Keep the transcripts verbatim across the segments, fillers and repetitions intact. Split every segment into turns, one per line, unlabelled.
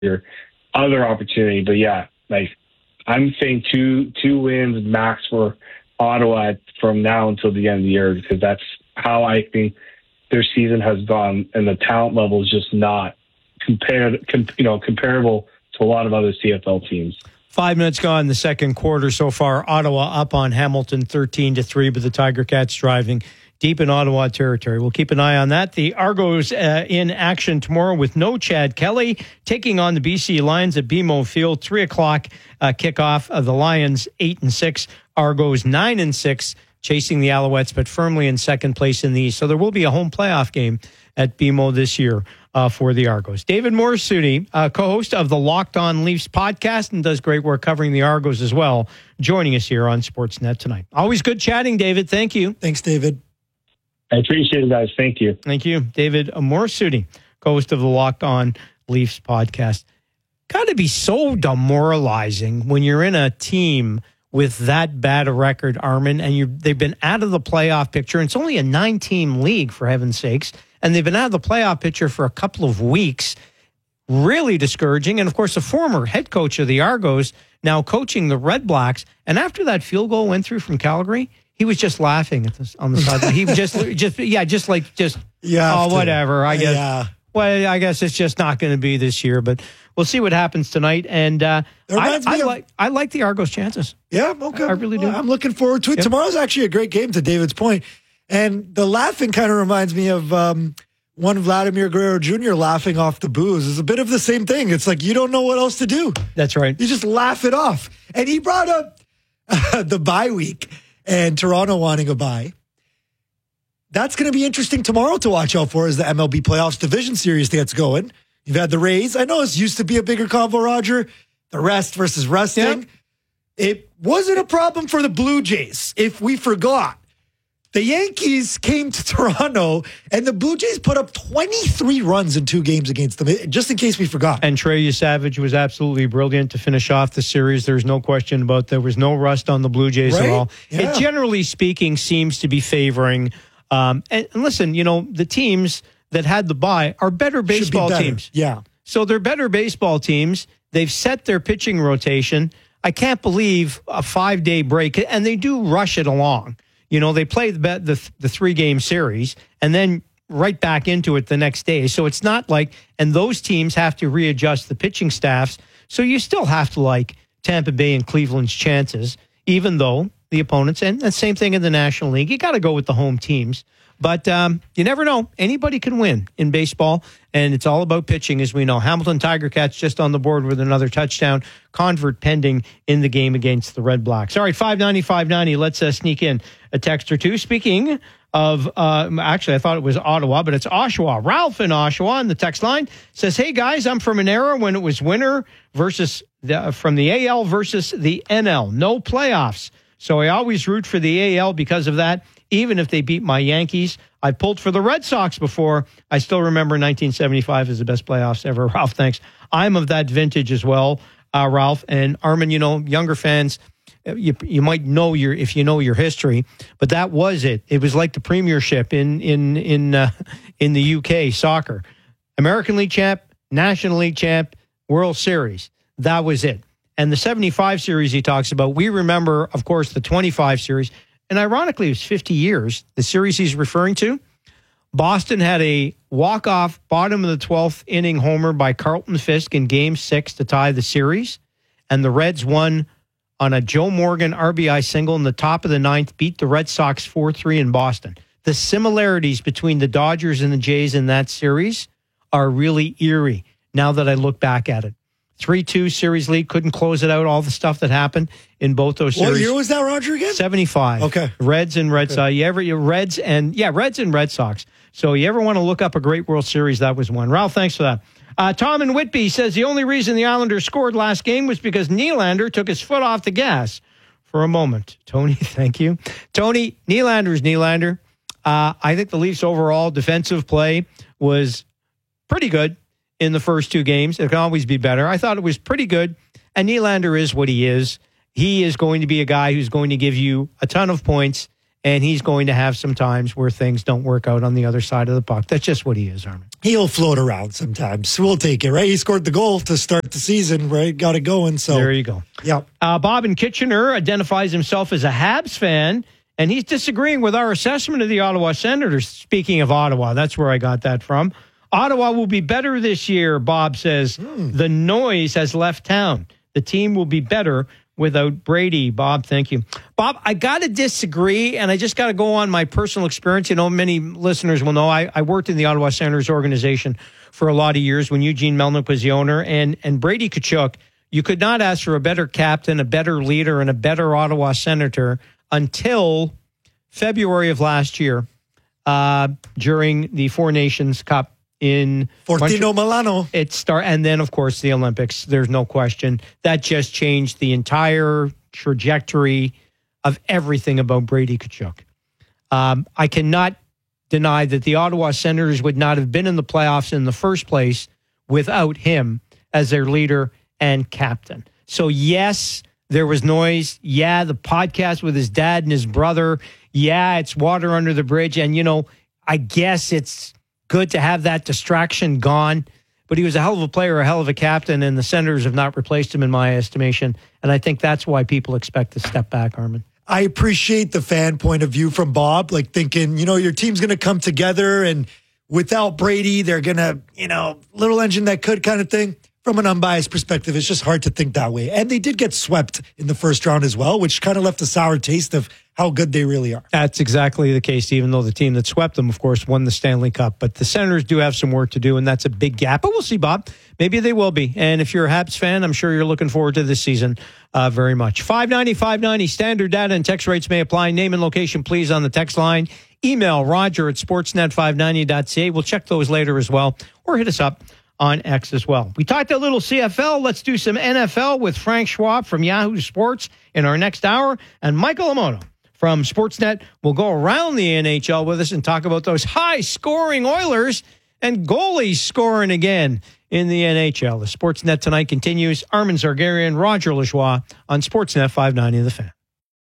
your other opportunity. But yeah, like I'm saying two two wins max for Ottawa from now until the end of the year, because that's how I think their season has gone, and the talent level is just not compared, com, you know, comparable to a lot of other C F L teams.
Five minutes gone in the second quarter so far. Ottawa up on Hamilton thirteen to three, but the Tiger Cats driving deep in Ottawa territory. We'll keep an eye on that. The Argos uh, in action tomorrow with no Chad Kelly, taking on the B C Lions at B M O Field. Three o'clock uh, kickoff of the Lions eight and six, Argos nine and six, chasing the Alouettes, but firmly in second place in the East. So there will be a home playoff game at B M O this year uh, for the Argos. David Morassutti, uh, co-host of the Locked On Leafs podcast, and does great work covering the Argos as well, joining us here on Sportsnet tonight. Always good chatting, David. Thank you.
Thanks, David.
I appreciate it, guys. Thank you.
Thank you. David Morassutti, co-host of the Locked On Leafs podcast. Got to be so demoralizing when you're in a team with that bad a record, Armin, and you they've been out of the playoff picture. And it's only a nine-team league, for heaven's sakes, and they've been out of the playoff picture for a couple of weeks. Really discouraging. And, of course, the former head coach of the Argos now coaching the Red Blacks. And after that field goal went through from Calgary, he was just laughing at this, on the sideline. He was just, just, yeah, just like, just, oh, to. whatever. I guess. Yeah. Well, I guess it's just not going to be this year, but we'll see what happens tonight. And uh, I, I of, like, I like the Argos' chances.
Yeah, okay.
I really do.
Well, I'm looking forward to it. Yep. Tomorrow's actually a great game, to David's point. And the laughing kind of reminds me of um, one Vladimir Guerrero Junior laughing off the booze. It's a bit of the same thing. It's like you don't know what else to do.
That's right.
You just laugh it off. And he brought up uh, the bye week and Toronto wanting a bye. That's going to be interesting tomorrow to watch out for as the M L B Playoffs Division Series gets going. You've had the Rays. I know this used to be a bigger convo, Roger. The rest versus resting. Yeah. It wasn't a problem for the Blue Jays, if we forgot. The Yankees came to Toronto, and the Blue Jays put up twenty-three runs in two games against them, just in case we forgot.
And Trey Savage was absolutely brilliant to finish off the series. There's no question about there was no rust on the Blue Jays
right?
at all.
Yeah.
It, generally speaking, seems to be favoring. Um, and, and listen, you know, the teams that had the bye are better baseball
be better.
teams.
Yeah.
So they're better baseball teams. They've set their pitching rotation. I can't believe a five-day break, and they do rush it along. You know, they play the the, the three-game series and then right back into it the next day. So it's not like, and those teams have to readjust the pitching staffs. So you still have to like Tampa Bay and Cleveland's chances, even though the opponents, and the same thing in the National League. You got to go with the home teams. But um, you never know. Anybody can win in baseball, and it's all about pitching, as we know. Hamilton Tiger Cats just on the board with another touchdown. Convert pending in the game against the Red Blacks. All right, five ninety, five ninety. Let's uh, sneak in a text or two. Speaking of, uh, actually, I thought it was Ottawa, but it's Oshawa. Ralph in Oshawa on the text line says, hey, guys, I'm from an era when it was winner versus the, from the A L versus the N L. No playoffs. So I always root for the A L because of that. Even if they beat my Yankees, I pulled for the Red Sox before. I still remember nineteen seventy-five as the best playoffs ever. Ralph, thanks. I'm of that vintage as well, uh, Ralph. And Armin, you know, younger fans, you you might know your if you know your history, but that was it. It was like the premiership in in in uh, in the U K soccer, American League champ, National League champ, World Series. That was it. And the seventy-five series he talks about, we remember, of course, the twenty-five series. And ironically, it was fifty years, the series he's referring to. Boston had a walk-off bottom of the twelfth inning homer by Carlton Fisk in game six to tie the series. And the Reds won on a Joe Morgan R B I single in the top of the ninth, beat the Red Sox four three in Boston. The similarities between the Dodgers and the Jays in that series are really eerie now that I look back at it. three two series lead, couldn't close it out, all the stuff that happened in both those series.
What year was that, Roger, again?
seventy-five.
Okay.
Reds and Red
okay.
Sox. You ever, you Reds and, yeah, Reds and Red Sox. So you ever want to look up a great World Series, that was one. Ralph, thanks for that. Uh, Tom in Whitby says the only reason the Islanders scored last game was because Nylander took his foot off the gas for a moment. Tony, thank you. Tony, Nylander's Nylander. Uh, I think the Leafs' overall defensive play was pretty good in the first two games. It can always be better. I thought it was pretty good. And Nylander is what he is. He is going to be a guy who's going to give you a ton of points and he's going to have some times where things don't work out on the other side of the puck. That's just what he is, Armin.
He'll float around sometimes. We'll take it, right? He scored the goal to start the season, right? Got it going. So
there you go.
Yeah.
Uh, Bob in Kitchener identifies himself as a Habs fan, and he's disagreeing with our assessment of the Ottawa Senators. Speaking of Ottawa, that's where I got that from. Ottawa will be better this year, Bob says. Mm. The noise has left town. The team will be better without Brady. Bob, thank you. Bob, I got to disagree, and I just got to go on my personal experience. You know, many listeners will know I, I worked in the Ottawa Senators organization for a lot of years when Eugene Melnyk was the owner, and, and Brady Tkachuk, you could not ask for a better captain, a better leader, and a better Ottawa Senator until February of last year uh, during the Four Nations Cup in
Fortino Milano.
It start, and then, of course, the Olympics. There's no question. That just changed the entire trajectory of everything about Brady Tkachuk. Um, I cannot deny that the Ottawa Senators would not have been in the playoffs in the first place without him as their leader and captain. So, yes, there was noise. Yeah, the podcast with his dad and his brother. Yeah, it's water under the bridge. And, you know, I guess it's good to have that distraction gone, but he was a hell of a player, a hell of a captain, and the Senators have not replaced him in my estimation. And I think that's why people expect to step back, Armin.
I appreciate the fan point of view from Bob, like thinking, you know, your team's going to come together and without Brady, they're going to, you know, little engine that could kind of thing. From an unbiased perspective, it's just hard to think that way. And they did get swept in the first round as well, which kind of left a sour taste of how good they really are.
That's exactly the case, even though the team that swept them, of course, won the Stanley Cup. But the Senators do have some work to do, and that's a big gap. But we'll see, Bob. Maybe they will be. And if you're a Habs fan, I'm sure you're looking forward to this season uh, very much. five ninety, five ninety, standard data and text rates may apply. Name and location, please, on the text line. Email Roger at sportsnet five ninety dot c a. We'll check those later as well, or hit us up on X as well. We talked a little C F L. Let's do some N F L with Frank Schwab from Yahoo Sports in our next hour. And Michael Amono from Sportsnet will go around the N H L with us and talk about those high-scoring Oilers and goalies scoring again in the N H L. The Sportsnet Tonight continues. Armin Zargarian, Roger Lajoie on Sportsnet five ninety The Fan.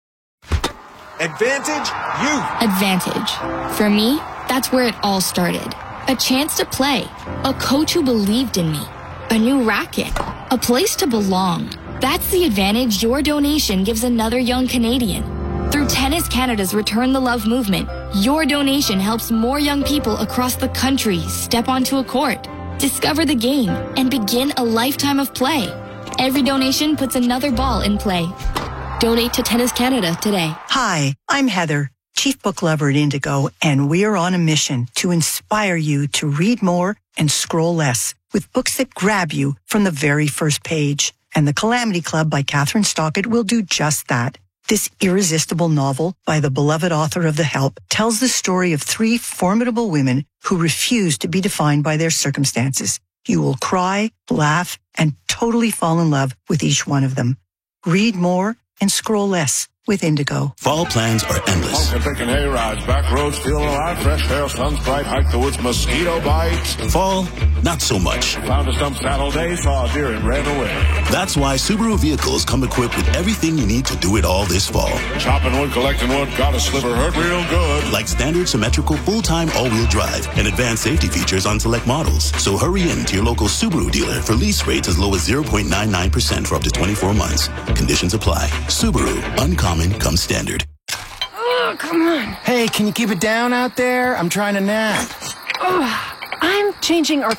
Advantage youth.
Advantage. For me, that's where it all started. A chance to play, a coach who believed in me, a new racket, a place to belong. That's the advantage your donation gives another young Canadian. Through Tennis Canada's Return the Love movement, your donation helps more young people across the country step onto a court, discover the game, and begin a lifetime of play. Every donation puts another ball in play. Donate to Tennis Canada today.
Hi, I'm Heather, Chief Book Lover at Indigo, and we're on a mission to inspire you to read more and scroll less with books that grab you from the very first page. And The Calamity Club by Catherine Stockett will do just that. This irresistible novel by the beloved author of The Help tells the story of three formidable women who refuse to be defined by their circumstances. You will cry, laugh, and totally fall in love with each one of them. Read more and scroll less with Indigo.
Fall plans are endless.
Pumpkin picking hay rides, back roads feeling alive, fresh hair, sun's bright, hike the woods, mosquito bites.
Fall, not so much.
Found a stump saddle day, saw a deer and ran away.
That's why Subaru vehicles come equipped with everything you need to do it all this fall.
Chopping wood, collecting wood, got a sliver, hurt real good.
Like standard symmetrical full-time all-wheel drive and advanced safety features on select models. So hurry in to your local Subaru dealer for lease rates as low as zero point nine nine percent for up to twenty-four months. Conditions apply. Subaru, uncommon comes standard.
Oh, come on.
Hey, can you keep it down out there? I'm trying to nap.
Oh, I'm changing our